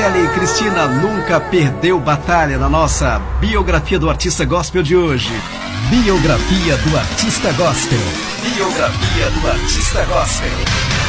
Kelly Cristina nunca perdeu batalha na nossa biografia do artista gospel de hoje. Biografia do artista gospel. Biografia do artista gospel.